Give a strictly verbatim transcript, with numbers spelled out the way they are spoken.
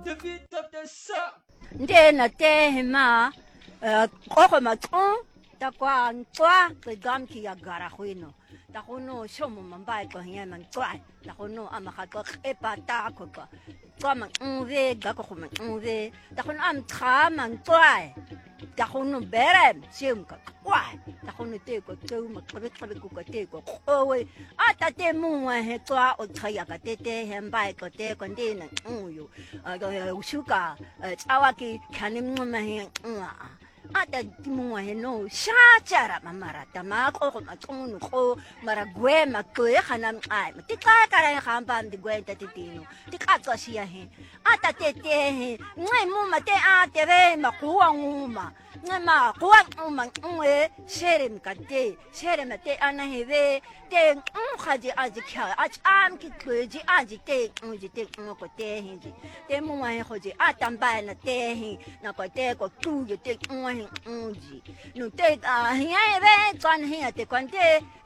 The beat of the song. Nde na te ma koko ma tong ta kwa twa ke gam ki ya gara huino ta kono shomo mambai ko hiya man twa ta kono ama ka ko e pa ta ko ko twa ma nve ga ko ma nve ta kono am tra man twa ta kono bere sim ka kwa ta kono te ko te ma ko ko ko ko te ko o we a ta te mu wa he twa o tra ya ka te te he mbai ko te ko ndi na uyu a go shuka tsawa ki kanim ma he ada mo he no sha chara mamara ta ma ko ko ma tunu ko mara gwe ma ko e hanam ai ti ka ka ra ha ba ndi gwe ta ti tino ti ka to si ya he ata te te he ngai mo ma te a te re ma ko wa nguma ngai ma ko wa nguma ngwe shere ka te shere ma te ana he ve te ng kha ji a ji kha a am ki ko ji a ji te ng ji te ng ko te he ji te mo wa he ho ji a tam ba na te he na ko te ko tu ji te ng uji no te a hiya ve twan hiya te kwante